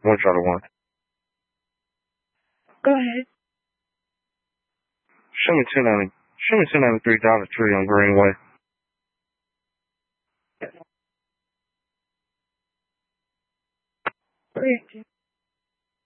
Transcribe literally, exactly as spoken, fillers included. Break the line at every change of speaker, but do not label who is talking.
One Charlie One.
Go ahead.
Show me two ninety. Show me two ninety three Dollar Tree on Greenway.
Great.